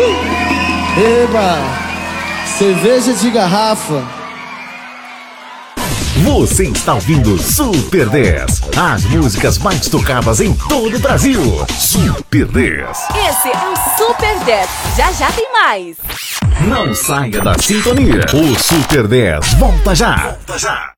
Eba! Cerveja de garrafa. Você está ouvindo Super 10, as músicas mais tocadas em todo o Brasil. Super 10. Esse é o Super 10. Já tem mais. Não saia da sintonia. O Super 10 volta já.